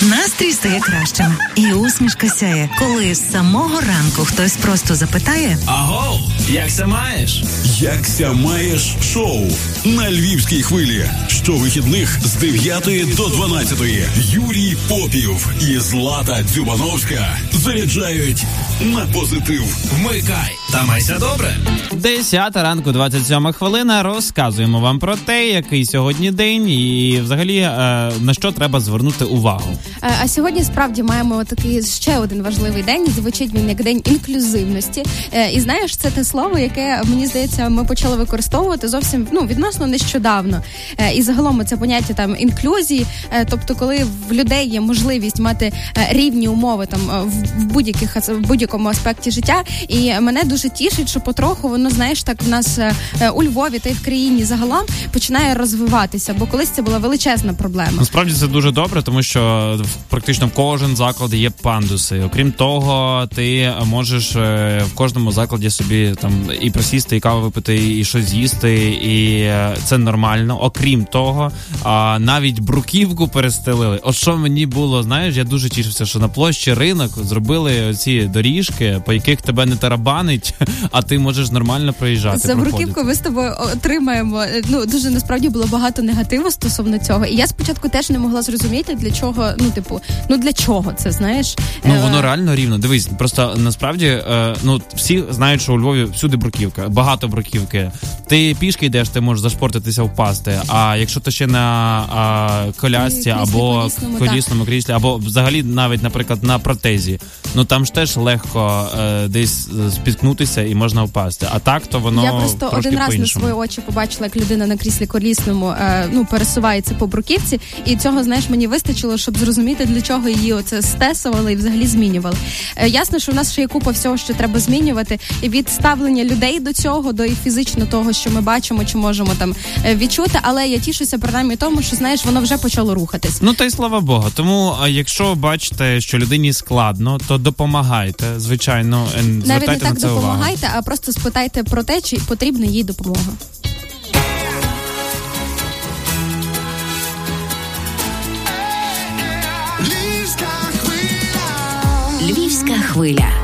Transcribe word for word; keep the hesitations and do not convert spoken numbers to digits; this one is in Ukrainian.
Настрій стає кращим, і усмішка сяє, коли з самого ранку хтось просто запитає: «Агов, якся маєш?» «Якся маєш» шоу на Львівській хвилі. Щовихідних з дев'ятої до дванадцятої. Юрій Попів і Злата Дзюбановська заряджають на позитив. Вмикай та майся добре. Десята ранку, двадцять сьома хвилина. Розказуємо вам про те, який сьогодні день і взагалі на що треба звернути увагу. А сьогодні справді маємо такий ще один важливий день. Звучить він як день інклюзивності. І знаєш, це те слово, яке, мені здається, ми почали використовувати зовсім ну відносно нещодавно. І загалом це поняття там інклюзії, тобто коли в людей є можливість мати рівні умови там в будь-яких в будь-якому аспекті життя. І мене дуже тішить, що потроху воно, знаєш, так в нас у Львові та й в країні загалом починає розвиватися, бо колись це була величезна проблема. Насправді це дуже добре, тому що практично в кожен заклад є пандуси. Окрім того, ти можеш в кожному закладі собі там і присісти, і каву випити, і щось з'їсти, і це нормально. Окрім того, навіть бруківку перестелили. От що мені було, знаєш, я дуже тішився, що на площі Ринок зробили ці доріжки, по яких тебе не тарабанить, а ти можеш нормально проїжджати. За бруківку ми з тобою отримаємо. Ну, дуже насправді було багато негативу стосовно цього. І я спочатку теж не могла зрозуміти, для чого, ну, типу, ну для чого це, знаєш? Ну, воно реально рівно. Дивись, просто насправді, е, ну, всі знають, що у Львові всюди бруківка, багато бруківки. Ти пішки йдеш, ти можеш зашпортитися, впасти. А якщо ти ще на а, колясці або колісному, колісному кріслі, або взагалі навіть, наприклад, на протезі, ну там ж теж легко е, десь спіткнутися і можна впасти. А так, то воно я просто один раз по-іншому. на свої очі побачила, як людина на кріслі колісному е, ну, пересувається по бруківці, і цього, знаєш, мені вистачило, щоб зрозуміти, для чого її оце стесували і взагалі змінювали. Е, ясно, що в нас ще є купа всього, що треба змінювати, і від ставлення людей до цього, до і фізично того, що ми бачимо, чи можемо там відчути, але я тішуся принаймні тому, що, знаєш, воно вже почало рухатись. Ну, та й слава Богу. Тому, якщо бачите, що людині складно, то допомагайте, звичайно, звертайте навіть не так на це допомагайте, увагу. а просто спитайте про те, чи потрібна їй допомога. Львівська хвиля.